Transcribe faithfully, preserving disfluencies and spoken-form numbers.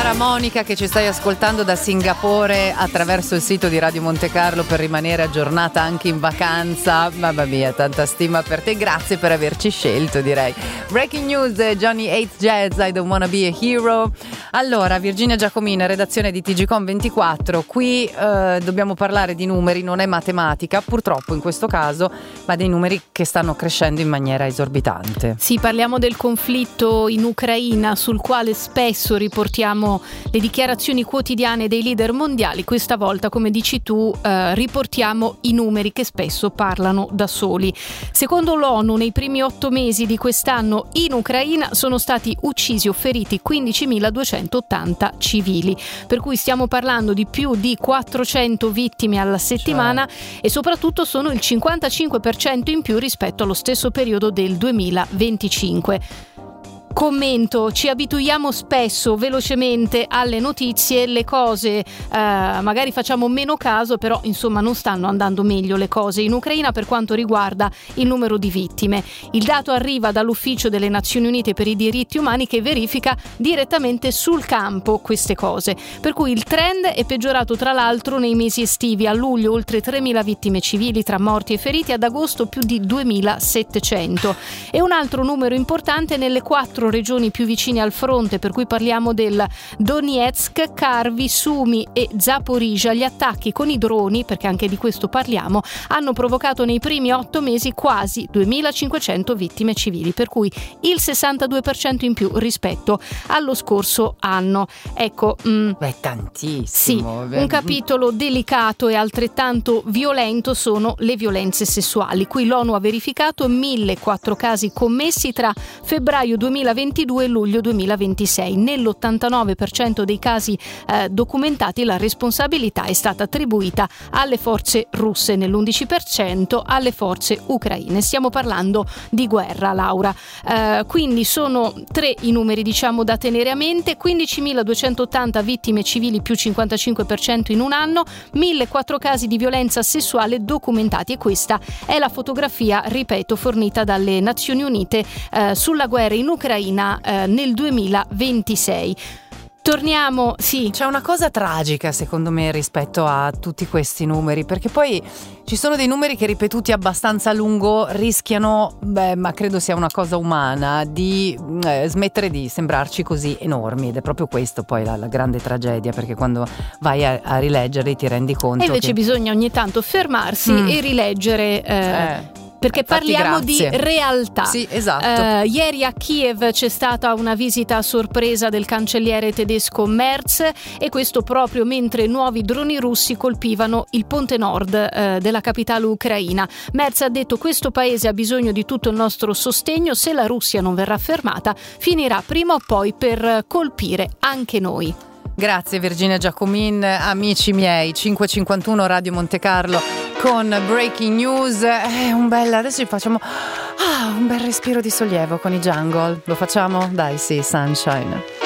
cara Monica che ci stai ascoltando da Singapore attraverso il sito di Radio Monte Carlo per rimanere aggiornata anche in vacanza. Mamma mia, tanta stima per te, grazie per averci scelto, direi. Breaking news, Johnny eight Jazz, I Don't Wanna Be a Hero. Allora, Virginia Giacomina, redazione di T G Com ventiquattro, qui eh, dobbiamo parlare di numeri, non è matematica purtroppo in questo caso, ma dei numeri che stanno crescendo in maniera esorbitante. Sì, parliamo del conflitto in Ucraina, sul quale spesso riportiamo le dichiarazioni quotidiane dei leader mondiali. Questa volta, come dici tu, eh, riportiamo i numeri che spesso parlano da soli. Secondo l'ONU, nei primi otto mesi di quest'anno in Ucraina sono stati uccisi o feriti quindicimiladuecentottanta civili, per cui stiamo parlando di più di quattrocento vittime alla settimana, cioè. E soprattutto sono il cinquantacinque per cento in più rispetto allo stesso periodo del duemilaventicinque. Commento, ci abituiamo spesso velocemente alle notizie, le cose eh, magari facciamo meno caso, però insomma non stanno andando meglio le cose in Ucraina per quanto riguarda il numero di vittime. Il dato arriva dall'Ufficio delle Nazioni Unite per i diritti umani che verifica direttamente sul campo queste cose, per cui il trend è peggiorato tra l'altro nei mesi estivi. A luglio oltre tremila vittime civili tra morti e feriti, ad agosto più di duemilasettecento. E un altro numero importante nelle quattro regioni più vicine al fronte, per cui parliamo del Donetsk, Kharkiv, Sumi e Zaporizhzhia. Gli attacchi con i droni, perché anche di questo parliamo, hanno provocato nei primi otto mesi quasi duemilacinquecento vittime civili, per cui il sessantadue per cento in più rispetto allo scorso anno. Ecco, mh, beh, tantissimo. Sì, un capitolo delicato e altrettanto violento sono le violenze sessuali. Qui l'ONU ha verificato mille e quattro casi commessi tra febbraio duemilaventidue e luglio duemilaventisei. Nell'ottantanove per cento dei casi eh, documentati la responsabilità è stata attribuita alle forze russe, nell'undici per cento alle forze ucraine. Stiamo parlando di guerra, Laura. Eh, quindi sono tre i numeri, diciamo, da tenere a mente: quindicimiladuecentottanta vittime civili più cinquantacinque per cento in un anno, mille e quattro casi di violenza sessuale documentati, e questa è la fotografia, ripeto, fornita dalle Nazioni Unite eh, sulla guerra in Ucraina eh, nel duemilaventisei. Torniamo, sì. C'è una cosa tragica secondo me rispetto a tutti questi numeri, perché poi ci sono dei numeri che ripetuti abbastanza a lungo rischiano, beh, ma credo sia una cosa umana, di eh, smettere di sembrarci così enormi, ed è proprio questo poi la, la grande tragedia, perché quando vai a, a rileggerli ti rendi conto e invece che... bisogna ogni tanto fermarsi mm. e rileggere eh, eh. Perché Infatti, parliamo grazie. di realtà. Sì, esatto. Uh, ieri a Kiev c'è stata una visita a sorpresa del cancelliere tedesco Merz, e questo proprio mentre nuovi droni russi colpivano il ponte nord uh, della capitale ucraina. Merz ha detto: questo paese ha bisogno di tutto il nostro sostegno, se la Russia non verrà fermata finirà prima o poi per colpire anche noi. Grazie Virginia Giacomin, amici miei. Cinque e cinquantuno Radio Monte Carlo con Breaking News. Eh, un bel, adesso ci facciamo ah, un bel respiro di sollievo con i Jungle. Lo facciamo? Dai, sì, Sunshine.